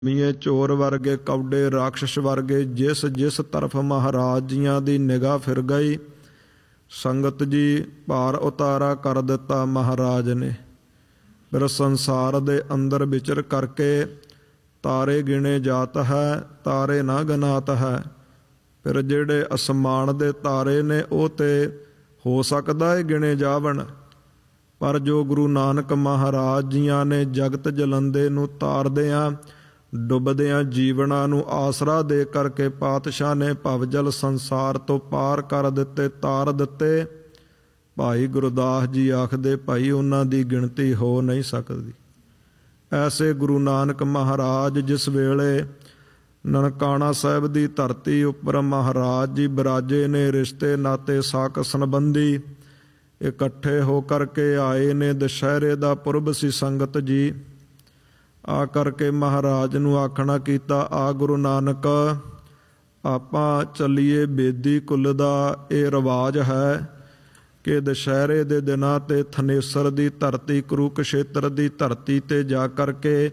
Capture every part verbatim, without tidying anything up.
ਮੀਏ ਚੋਰ ਵਰਗੇ ਕੌਡੇ ਰਾਖਸ਼ ਵਰਗੇ ਜਿਸ ਜਿਸ ਤਰਫ ਮਹਾਰਾਜ ਜੀਆਂ ਦੀ ਨਿਗਾਹ ਫਿਰ ਗਈ, ਸੰਗਤ ਜੀ ਭਾਰ ਉਤਾਰਾ ਕਰ ਦਿੱਤਾ ਮਹਾਰਾਜ ਨੇ। ਫਿਰ ਸੰਸਾਰ ਦੇ ਅੰਦਰ ਵਿਚਰ ਕਰਕੇ ਤਾਰੇ ਗਿਣੇ ਜਾਤ ਹੈ, ਤਾਰੇ ਨਾ ਗਨਾਤ ਹੈ। ਫਿਰ ਜਿਹੜੇ ਅਸਮਾਨ ਦੇ ਤਾਰੇ ਨੇ ਉਹ ਤੇ ਹੋ ਸਕਦਾ ਹੈ ਗਿਣੇ ਜਾਵਣ, ਪਰ ਜੋ ਗੁਰੂ ਨਾਨਕ ਮਹਾਰਾਜ ਜੀਆਂ ਨੇ ਜਗਤ ਜਲੰਦੇ ਨੂੰ ਤਾਰਦਿਆਂ ਡੁੱਬਦਿਆਂ ਜੀਵਨਾਂ ਨੂੰ ਆਸਰਾ ਦੇ ਕਰਕੇ ਪਾਤਸ਼ਾਹ ਨੇ ਭਵਜਲ ਸੰਸਾਰ ਤੋਂ ਪਾਰ ਕਰ ਦਿੱਤੇ, ਤਾਰ ਦਿੱਤੇ। ਭਾਈ ਗੁਰਦਾਸ ਜੀ ਆਖਦੇ ਭਾਈ ਉਹਨਾਂ ਦੀ ਗਿਣਤੀ ਹੋ ਨਹੀਂ ਸਕਦੀ। ਐਸੇ ਗੁਰੂ ਨਾਨਕ ਮਹਾਰਾਜ ਜਿਸ ਵੇਲੇ ਨਨਕਾਣਾ ਸਾਹਿਬ ਦੀ ਧਰਤੀ ਉੱਪਰ ਮਹਾਰਾਜ ਜੀ ਬਿਰਾਜੇ ਨੇ, ਰਿਸ਼ਤੇ ਨਾਤੇ ਸਾਕ ਸੰਬੰਧੀ ਇਕੱਠੇ ਹੋ ਕਰਕੇ ਆਏ ਨੇ। ਦੁਸ਼ਹਿਰੇ ਦਾ ਪੁਰਬ ਸੀ ਸੰਗਤ ਜੀ। ਆ ਕਰਕੇ ਮਹਾਰਾਜ ਨੂੰ ਆਖਣਾ ਕੀਤਾ, ਆ ਗੁਰੂ ਨਾਨਕ ਆਪਾਂ ਚੱਲੀਏ ਬੇਦੀ ਕੁੱਲ ਦਾ ਇਹ ਰਿਵਾਜ ਹੈ ਕਿ ਦੁਸ਼ਹਿਰੇ ਦੇ ਦਿਨਾਂ 'ਤੇ ਥਨੇਸਰ ਦੀ ਧਰਤੀ ਕੁਰੂਕਸ਼ੇਤਰ ਦੀ ਧਰਤੀ 'ਤੇ ਜਾ ਕਰਕੇ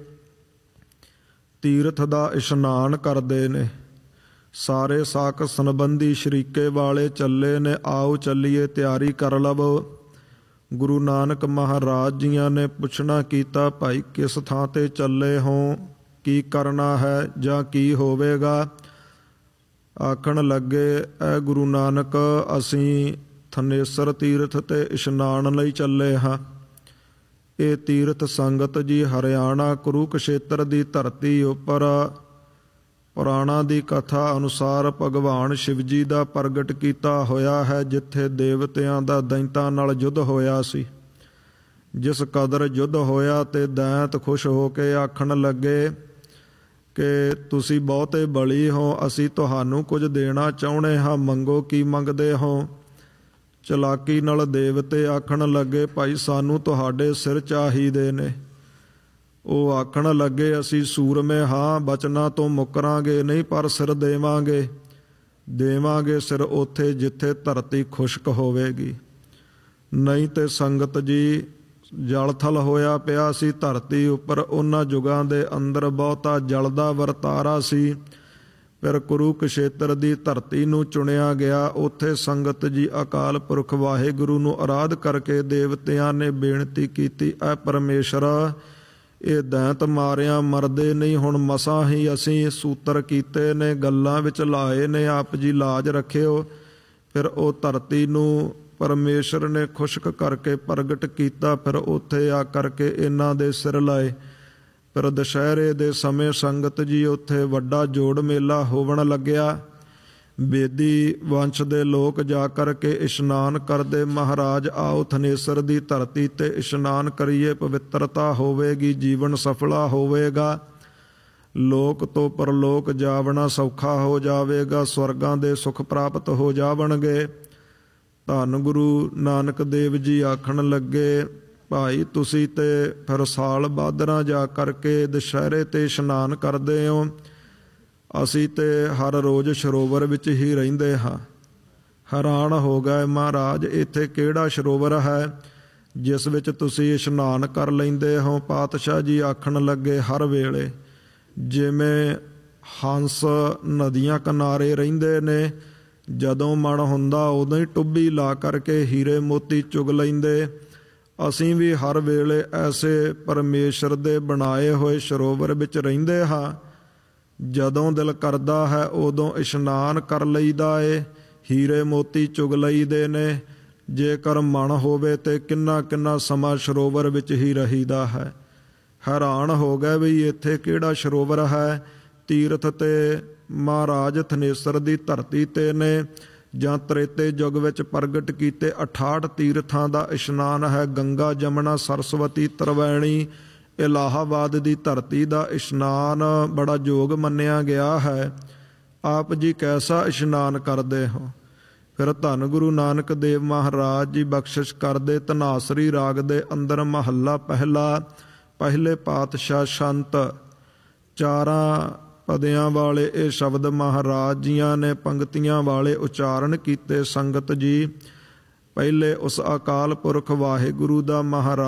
ਤੀਰਥ ਦਾ ਇਸ਼ਨਾਨ ਕਰਦੇ ਨੇ। ਸਾਰੇ ਸਾਕ ਸੰਬੰਧੀ ਸ਼ਰੀਕੇ ਵਾਲੇ ਚੱਲੇ ਨੇ, ਆਓ ਚੱਲੀਏ ਤਿਆਰੀ ਕਰ ਲਵੋ। ਗੁਰੂ ਨਾਨਕ ਮਹਾਰਾਜ ਜੀਆਂ ਨੇ ਪੁੱਛਣਾ ਕੀਤਾ, ਭਾਈ ਕਿਸ ਥਾਂ 'ਤੇ ਚੱਲੇ ਹੋ, ਕੀ ਕਰਨਾ ਹੈ ਜਾਂ ਕੀ ਹੋਵੇਗਾ? ਆਖਣ ਲੱਗੇ, ਐ ਗੁਰੂ ਨਾਨਕ ਅਸੀਂ ਥਨੇਸਰ ਤੀਰਥ 'ਤੇ ਇਸ਼ਨਾਨ ਲਈ ਚੱਲੇ ਹਾਂ। ਇਹ ਤੀਰਥ ਸੰਗਤ ਜੀ ਹਰਿਆਣਾ ਕੁਰੂਕਸ਼ੇਤਰ ਦੀ ਧਰਤੀ ਉੱਪਰ ਪੁਰਾਣਾ ਦੀ ਕਥਾ ਅਨੁਸਾਰ ਭਗਵਾਨ ਸ਼ਿਵ ਜੀ ਦਾ ਪ੍ਰਗਟ ਕੀਤਾ ਹੋਇਆ ਹੈ, ਜਿੱਥੇ ਦੇਵਤਿਆਂ ਦਾ ਦੈਂਤਾਂ ਨਾਲ ਯੁੱਧ ਹੋਇਆ ਸੀ। ਜਿਸ ਕਦਰ ਯੁੱਧ ਹੋਇਆ ਤੇ ਦੈਂਤ ਖੁਸ਼ ਹੋ ਕੇ ਆਖਣ ਲੱਗੇ ਕਿ ਤੁਸੀਂ ਬਹੁਤੇ ਬਲੀ ਹੋ, ਅਸੀਂ ਤੁਹਾਨੂੰ ਕੁਝ ਦੇਣਾ ਚਾਹੁੰਦੇ ਹਾਂ, ਮੰਗੋ ਕੀ ਮੰਗਦੇ ਹੋ? ਚਲਾਕੀ ਨਾਲ ਦੇਵਤੇ ਆਖਣ ਲੱਗੇ, ਭਾਈ ਸਾਨੂੰ ਤੁਹਾਡੇ ਸਿਰ ਚਾਹੀਦੇ ਨੇ। ਉਹ ਆਖਣ ਲੱਗੇ, ਅਸੀਂ ਸੂਰਮੇ ਹਾਂ, ਬਚਨਾਂ ਤੋਂ ਮੁੱਕਰਾਂਗੇ ਨਹੀਂ, ਪਰ ਸਿਰ ਦੇਵਾਂਗੇ। ਦੇਵਾਂਗੇ ਸਿਰ ਉੱਥੇ ਜਿੱਥੇ ਧਰਤੀ ਖੁਸ਼ਕ ਹੋਵੇਗੀ। ਨਹੀਂ ਤੇ ਸੰਗਤ ਜੀ ਜਲ ਥਲ ਹੋਇਆ ਪਿਆ ਸੀ ਧਰਤੀ ਉੱਪਰ। ਉਹਨਾਂ ਯੁਗਾਂ ਦੇ ਅੰਦਰ ਬਹੁਤਾ ਜਲ ਦਾ ਵਰਤਾਰਾ ਸੀ। ਫਿਰ ਕੁਰੂਕਸ਼ੇਤਰ ਦੀ ਧਰਤੀ ਨੂੰ ਚੁਣਿਆ ਗਿਆ। ਉੱਥੇ ਸੰਗਤ ਜੀ ਅਕਾਲ ਪੁਰਖ ਵਾਹਿਗੁਰੂ ਨੂੰ ਅਰਾਧ ਕਰਕੇ ਦੇਵਤਿਆਂ ਨੇ ਬੇਨਤੀ ਕੀਤੀ, ਐ ਪਰਮੇਸ਼ਰ ਇਹ ਦੈਂਤ ਮਾਰਿਆਂ ਮਰਦੇ ਨਹੀਂ, ਹੁਣ ਮਸਾਂ ਹੀ ਅਸੀਂ ਸੂਤਰ ਕੀਤੇ ਨੇ, ਗੱਲਾਂ ਵਿੱਚ ਲਾਏ ਨੇ, ਆਪ ਜੀ ਲਾਜ ਰੱਖਿਓ। ਫਿਰ ਉਹ ਧਰਤੀ ਨੂੰ ਪਰਮੇਸ਼ਰ ਨੇ ਖੁਸ਼ਕ ਕਰਕੇ ਪ੍ਰਗਟ ਕੀਤਾ। ਫਿਰ ਉੱਥੇ ਆ ਕਰਕੇ ਇਹਨਾਂ ਦੇ ਸਿਰ ਲਾਏ। ਫਿਰ ਦੁਸ਼ਹਿਰੇ ਦੇ ਸਮੇਂ ਸੰਗਤ ਜੀ ਉੱਥੇ ਵੱਡਾ ਜੋੜ ਮੇਲਾ ਹੋਵਣ ਲੱਗਿਆ। ਬੇਦੀ ਵੰਸ਼ ਦੇ ਲੋਕ ਜਾ ਕਰਕੇ ਇਸ਼ਨਾਨ ਕਰਦੇ, ਮਹਾਰਾਜ ਆਓ ਥਨੇਸਰ ਦੀ ਧਰਤੀ 'ਤੇ ਇਸ਼ਨਾਨ ਕਰੀਏ, ਪਵਿੱਤਰਤਾ ਹੋਵੇਗੀ, ਜੀਵਨ ਸਫਲਾ ਹੋਵੇਗਾ, ਲੋਕ ਤੋਂ ਪਰਲੋਕ ਜਾਵਣਾ ਸੌਖਾ ਹੋ ਜਾਵੇਗਾ, ਸਵਰਗਾਂ ਦੇ ਸੁਖ ਪ੍ਰਾਪਤ ਹੋ ਜਾਵਣਗੇ। ਧੰਨ ਗੁਰੂ ਨਾਨਕ ਦੇਵ ਜੀ ਆਖਣ ਲੱਗੇ, ਭਾਈ ਤੁਸੀਂ ਤੇ ਫਿਰ ਸਾਲ ਬਾਦਰਾਂ ਜਾ ਕਰਕੇ ਦੁਸ਼ਹਿਰੇ 'ਤੇ ਇਸ਼ਨਾਨ ਕਰਦੇ ਹੋ, ਅਸੀਂ ਤੇ ਹਰ ਰੋਜ਼ ਸਰੋਵਰ ਵਿੱਚ ਹੀ ਰਹਿੰਦੇ ਹਾਂ। ਹੈਰਾਨ ਹੋ ਗਏ ਮਹਾਰਾਜ, ਇੱਥੇ ਕਿਹੜਾ ਸਰੋਵਰ ਹੈ ਜਿਸ ਵਿੱਚ ਤੁਸੀਂ ਇਸ਼ਨਾਨ ਕਰ ਲੈਂਦੇ ਹੋ? ਪਾਤਸ਼ਾਹ ਜੀ ਆਖਣ ਲੱਗੇ, ਹਰ ਵੇਲੇ ਜਿਵੇਂ ਹੰਸ ਨਦੀਆਂ ਕਿਨਾਰੇ ਰਹਿੰਦੇ ਨੇ, ਜਦੋਂ ਮਨ ਹੁੰਦਾ ਉਦੋਂ ਹੀ ਟੁੱਬੀ ਲਾ ਕਰਕੇ ਹੀਰੇ ਮੋਤੀ ਚੁਗ ਲੈਂਦੇ, ਅਸੀਂ ਵੀ ਹਰ ਵੇਲੇ ਐਸੇ ਪਰਮੇਸ਼ਰ ਦੇ ਬਣਾਏ ਹੋਏ ਸਰੋਵਰ ਵਿੱਚ ਰਹਿੰਦੇ ਹਾਂ। ਜਦੋਂ ਦਿਲ ਕਰਦਾ ਹੈ ਉਦੋਂ ਇਸ਼ਨਾਨ ਕਰ ਲਈਦਾ ਏ, ਹੀਰੇ ਮੋਤੀ ਚੁਗ ਲਈਦੇ ਨੇ। ਜੇਕਰ ਮਨ ਹੋਵੇ ਤੇ ਕਿੰਨਾ ਕਿੰਨਾ ਸਮਾਂ ਸਰੋਵਰ ਵਿੱਚ ਹੀ ਰਹੀਦਾ ਹੈ। ਹੈਰਾਨ ਹੋ ਗਏ ਵੀ ਇੱਥੇ ਕਿਹੜਾ ਸਰੋਵਰ ਹੈ? ਤੀਰਥ ਤੇ ਮਹਾਰਾਜ ਥਨੇਸਰ ਦੀ ਧਰਤੀ 'ਤੇ ਨੇ ਜਾਂ ਤ੍ਰੇਤੇ ਯੁੱਗ ਵਿੱਚ ਪ੍ਰਗਟ ਕੀਤੇ ਅਠਾਹਠ ਤੀਰਥਾਂ ਦਾ ਇਸ਼ਨਾਨ ਹੈ। ਗੰਗਾ, ਜਮਨਾ, ਸਰਸਵਤੀ, ਤਰਵੈਣੀ, ਇਲਾਹਾਬਾਦ ਦੀ ਧਰਤੀ ਦਾ ਇਸ਼ਨਾਨ ਬੜਾ ਯੋਗ ਮੰਨਿਆ ਗਿਆ ਹੈ। ਆਪ ਜੀ ਕੈਸਾ ਇਸ਼ਨਾਨ ਕਰਦੇ ਹੋ? ਫਿਰ ਧੰਨ ਗੁਰੂ ਨਾਨਕ ਦੇਵ ਮਹਾਰਾਜ ਜੀ ਬਖਸ਼ਿਸ਼ ਕਰਦੇ। ਧਨਾਸਰੀ ਰਾਗ ਦੇ ਅੰਦਰ ਮਹੱਲਾ ਪਹਿਲਾ, ਪਹਿਲੇ ਪਾਤਸ਼ਾਹ ਸੰਤ, ਚਾਰਾਂ ਪਦਿਆਂ ਵਾਲੇ ਇਹ ਸ਼ਬਦ ਮਹਾਰਾਜ ਜੀਆਂ ਨੇ ਪੰਗਤੀਆਂ ਵਾਲੇ ਉਚਾਰਨ ਕੀਤੇ। ਸੰਗਤ ਜੀ ਪਹਿਲੇ ਉਸ ਅਕਾਲ ਪੁਰਖ ਵਾਹਿਗੁਰੂ ਦਾ ਮਹਾਰਾਜ